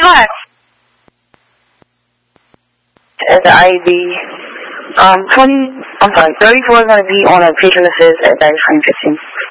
left. At the IB. 34 is going to be on a patron assist at Baggage Claim 15.